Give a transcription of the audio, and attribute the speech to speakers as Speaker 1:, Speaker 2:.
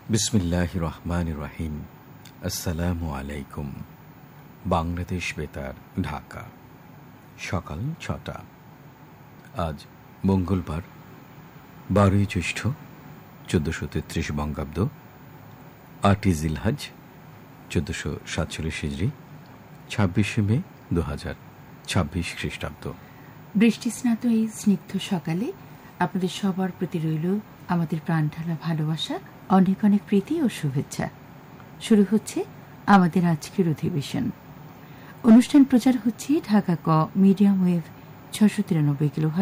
Speaker 1: বিসমিল্লাহির রহমানির রহিম। আসসালামু আলাইকুম। বাংলাদেশ বেতার, ঢাকা, সকাল ৬টা। আজ মঙ্গলবার, ১২ই জ্যৈষ্ঠ, ১৪৩৩ বঙ্গাব্দ, ৮ই জিলহজ, ১৪৪৭ হিজরি, ২৬শে মে ২০২৬ খ্রিস্টাব্দ।
Speaker 2: বৃষ্টিস্নাত এই স্নিগ্ধ সকালে আপনাদের সবার প্রতি রইল আমাদের প্রাণঢালা ভালোবাসা, অনেক অনেক প্রীতি ও শুভেচ্ছা। শুরু হচ্ছে আমাদের আজকের অধিবেশন। অনুষ্ঠান প্রচার হচ্ছে ঢাকা ক মিডিয়াম ওয়েভ ৬৯৩ কিলোহার্টজ